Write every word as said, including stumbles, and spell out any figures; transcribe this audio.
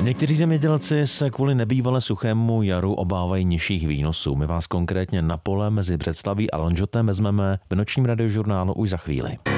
Někteří zemědělci se kvůli nebývale suchému jaru obávají nižších výnosů. My vás konkrétně na pole mezi Břeclaví a Lanžhotem vezmeme v nočním radiožurnálu už za chvíli.